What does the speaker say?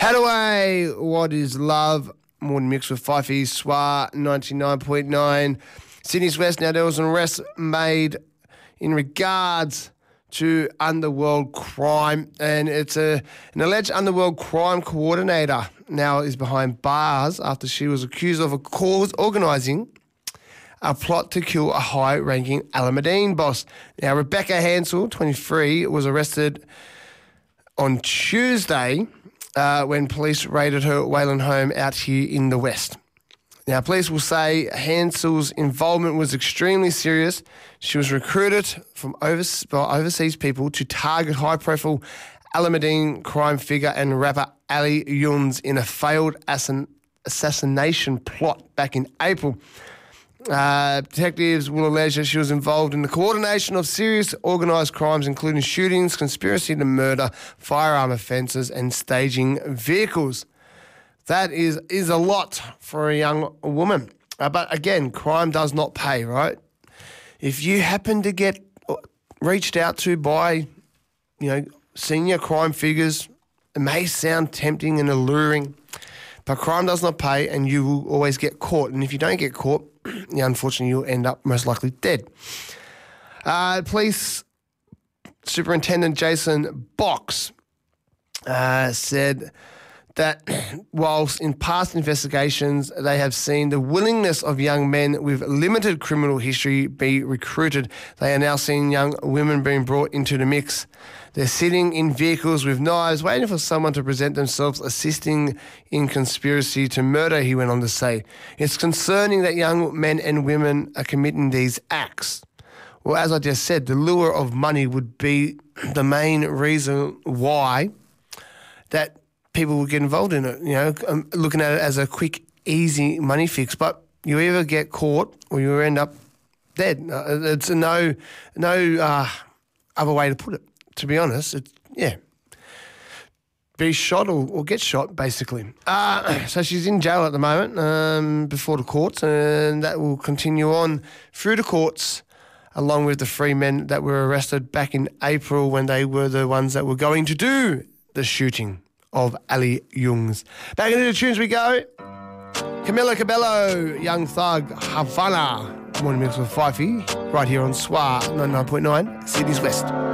Hadaway, What is Love? Morning mix with Fifey, Swar 99.9. Sydney's West. Now, there was an arrest made in regards to underworld crime, and it's an alleged underworld crime coordinator now is behind bars after she was accused of organising a plot to kill a high-ranking Alameddine boss. Now, Rebecca Hansel, 23, was arrested on Tuesday when police raided her Wayland home out here in the West. Now, police will say Hansel's involvement was extremely serious. She was recruited from by overseas people to target high-profile Alameddine crime figure and rapper Ali Yuns in a failed assassination plot back in April. Detectives will allege that she was involved in the coordination of serious organised crimes, including shootings, conspiracy to murder, firearm offences and staging vehicles. That is a lot for a young woman. But again, crime does not pay, right? If you happen to get reached out to by, senior crime figures, it may sound tempting and alluring, but crime does not pay and you will always get caught. And if you don't get caught, unfortunately, you'll end up most likely dead. Police Superintendent Jason Box said that whilst in past investigations they have seen the willingness of young men with limited criminal history be recruited, they are now seeing young women being brought into the mix. They're sitting in vehicles with knives, waiting for someone to present themselves, assisting in conspiracy to murder, he went on to say. It's concerning that young men and women are committing these acts. Well, as I just said, the lure of money would be the main reason why that people would get involved in it, looking at it as a quick, easy money fix. But you either get caught or you end up dead. It's no other way to put it. To be honest, be shot or get shot, basically. So she's in jail at the moment before the courts, and that will continue on through the courts, along with the three men that were arrested back in April when they were the ones that were going to do the shooting of Ali Yuns. Back into the tunes we go. Camila Cabello, Young Thug, Havana. Morning mix with Fifey, right here on SWAR 99.9, Sydney's West.